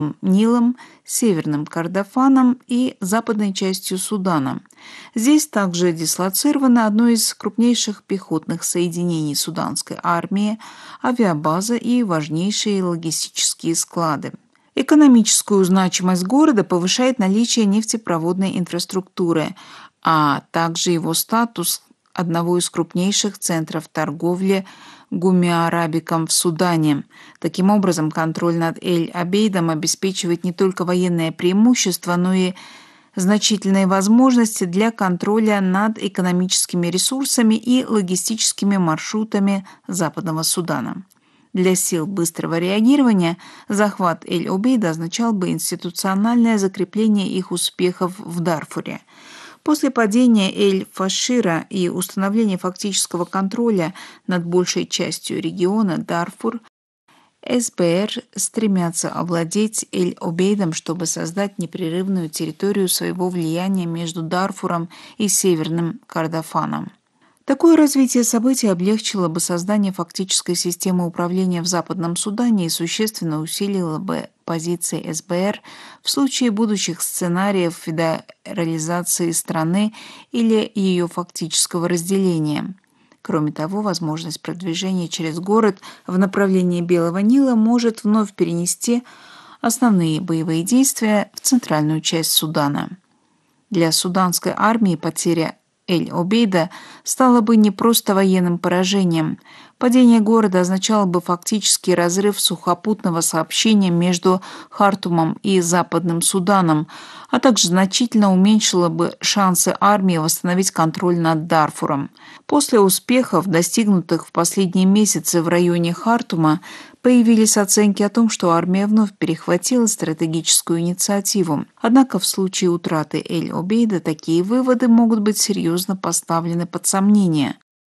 Нилом, Северным Кордофаном и западной частью Судана. Здесь также дислоцировано одно из крупнейших пехотных соединений суданской армии, авиабаза и важнейшие логистические склады. Экономическую значимость города повышает наличие нефтепроводной инфраструктуры, а также его статус одного из крупнейших центров торговли гумми-арабиком в Судане. Таким образом, контроль над Эль-Обейдом обеспечивает не только военное преимущество, но и значительные возможности для контроля над экономическими ресурсами и логистическими маршрутами Западного Судана. Для сил быстрого реагирования захват Эль-Обейда означал бы институциональное закрепление их успехов в Дарфуре. После падения Эль-Фашира и установления фактического контроля над большей частью региона Дарфур, СБР стремятся овладеть Эль-Обейдом, чтобы создать непрерывную территорию своего влияния между Дарфуром и Северным Кордофаном. Такое развитие событий облегчило бы создание фактической системы управления в Западном Судане и существенно усилило бы позиции СБР в случае будущих сценариев федерализации страны или ее фактического разделения. Кроме того, возможность продвижения через город в направлении Белого Нила может вновь перенести основные боевые действия в центральную часть Судана. Для суданской армии потеря Эль-Обейда стало бы не просто военным поражением. Падение города означало бы фактический разрыв сухопутного сообщения между Хартумом и Западным Суданом, а также значительно уменьшило бы шансы армии восстановить контроль над Дарфуром. После успехов, достигнутых в последние месяцы в районе Хартума, появились оценки о том, что армия вновь перехватила стратегическую инициативу. Однако в случае утраты Эль-Обейда такие выводы могут быть серьезно поставлены под сомнение.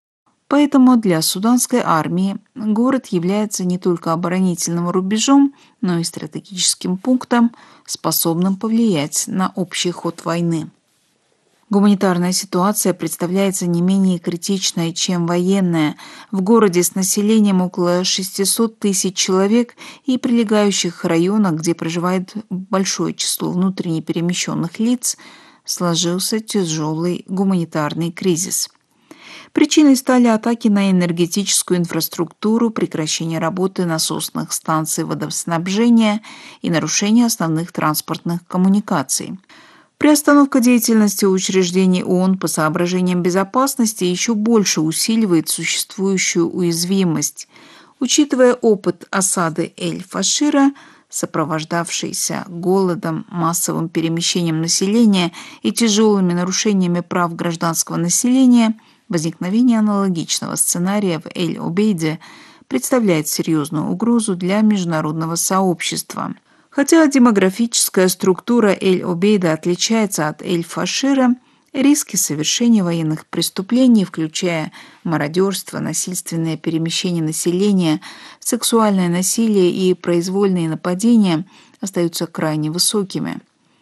Поэтому для суданской армии город является не только оборонительным рубежом, но и стратегическим пунктом, способным повлиять на общий ход войны. Гуманитарная ситуация представляется не менее критичной, чем военная. В городе с населением около 600 тысяч человек и прилегающих районах, где проживает большое число внутренне перемещенных лиц, сложился тяжелый гуманитарный кризис. Причиной стали атаки на энергетическую инфраструктуру, прекращение работы насосных станций водоснабжения и нарушение основных транспортных коммуникаций. Приостановка деятельности учреждений ООН по соображениям безопасности еще больше усиливает существующую уязвимость. Учитывая опыт осады Эль-Фашира, сопровождавшийся голодом, массовым перемещением населения и тяжелыми нарушениями прав гражданского населения, возникновение аналогичного сценария в Эль-Обейде представляет серьезную угрозу для международного сообщества. Хотя демографическая структура Эль-Обейда отличается от Эль-Фашира, риски совершения военных преступлений, включая мародерство, насильственное перемещение населения, сексуальное насилие и произвольные нападения, остаются крайне высокими.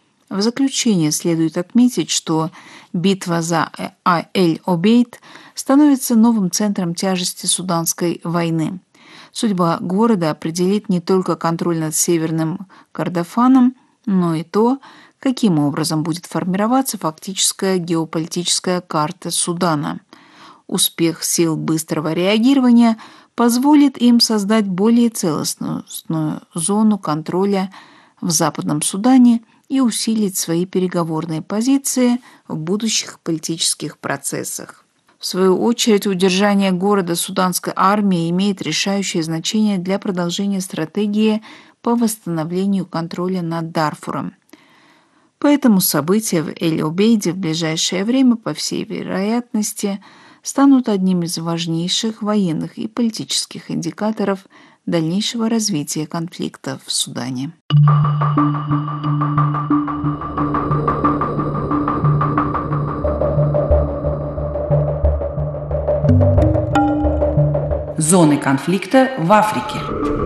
В заключение следует отметить, что битва за Эль-Обейд становится новым центром тяжести суданской войны. Судьба города определит не только контроль над Северным Кордофаном, но и то, каким образом будет формироваться фактическая геополитическая карта Судана. Успех сил быстрого реагирования позволит им создать более целостную зону контроля в Западном Судане и усилить свои переговорные позиции в будущих политических процессах. В свою очередь, удержание города суданской армии имеет решающее значение для продолжения стратегии по восстановлению контроля над Дарфуром. Поэтому события в Эль-Обейде в ближайшее время, по всей вероятности, станут одним из важнейших военных и политических индикаторов дальнейшего развития конфликта в Судане. Зоны конфликта в Африке.